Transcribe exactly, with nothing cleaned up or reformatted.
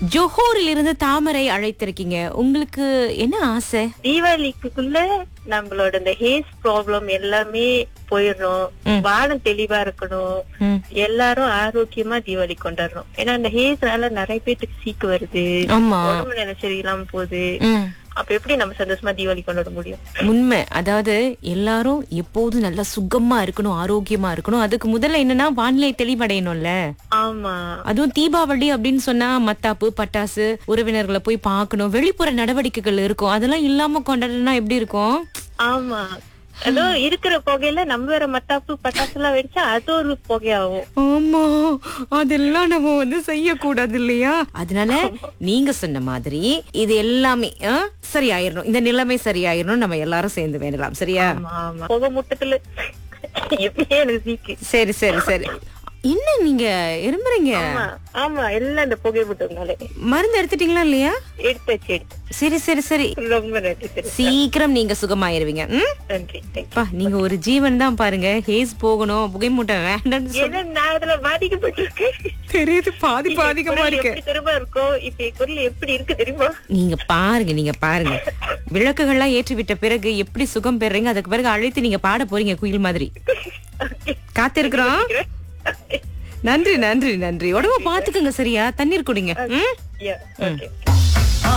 ஜோஹோரில் இருந்து தாமரை அழைத்திருக்கீங்க. உங்களுக்கு என்ன ஆசை? தீபாவளிக்குள்ள நம்மளோட இந்த ஹேஸ் ப்ராப்ளம் எல்லாமே போயிடணும், வானம் தெளிவா இருக்கணும், எல்லாரும் ஆரோக்கியமா தீபாவளி கொண்டாடுறோம். ஏன்னா இந்த ஹேஸ்னால நிறைய பேருக்கு சீக்கு வருது, உடம்பு நிலை சரியில்லாம போகுது. அப்ப எப்படி நம்ம சந்தோஷமா தீபாவளி கொண்டாட முடியும்? உண்மை. அதாவது எல்லாரும் எப்போதும் நல்லா சுகமா இருக்கணும், ஆரோக்கியமா இருக்கணும். அதுக்கு முதல்ல என்னன்னா வானிலை தெளிவடையணும்ல. ஆமா, அதுவும் தீபாவளி அப்படின்னு சொன்னா மத்தாப்பு, பட்டாசு, உறவினர்களை போய் பார்க்கணும், வெளிப்புற நடவடிக்கைகள் இருக்கும். அதெல்லாம் இல்லாம கொண்டாடுனா எப்படி இருக்கும்? ஆமா, அதோ இருக்கிற புகையில நம்ம வேற மத்தாப்பு பட்டாசு எல்லாம் வெடிச்சா அது ஒரு புகையாகும். ஆமா, அதெல்லாம் நம்ம வந்து செய்யக்கூடாது இல்லையா? அதனால நீங்க சொன்ன மாதிரி இது எல்லாமே சரியாயிரணும், இந்த நிலைமை சரியாயிரணும். நம்ம எல்லாரும் சேர்ந்து வேண்டலாம், சரியா? புகை முட்டத்துல எப்படியே எனக்கு சீக்கு. சரி சரி சரி. என்ன நீங்க இரும்புறீங்க? ஆமா, எல்லாம் இந்த புகை முட்டதுனால. மருந்து எடுத்துட்டீங்களா இல்லையா? எடுத்தாச்சு. சரி சரி சரி, ரொம்ப நன்றி. சீக்கிரம் நீங்க சுகமாயிருவீங்க. நீங்க ஒரு ஜீவன் தான் பாருங்க. ஹேஸ் போகணும், புகை மூட்டை வேண்டாம்னு நான் அதுல பாதிக்கப்பட்டிருக்கேன். தெரியுது, பாதி பாதிக்கமா இருக்கு. தெரியுமா இருக்கும் இப்ப குரல் எப்படி இருக்கு தெரியுமா? நீங்க பாருங்க, நீங்க பாருங்க, விளக்குகள்லாம் ஏற்றி விட்ட பிறகு எப்படி சுகம் பெறீங்க. அதுக்கு பிறகு அழைத்து நீங்க பாட போறீங்க குயில் மாதிரி. காத்திருக்கிறோம். நன்றி நன்றி நன்றி. உடம்ப பாத்துக்கோங்க, சரியா? தண்ணீர் குடிங்க.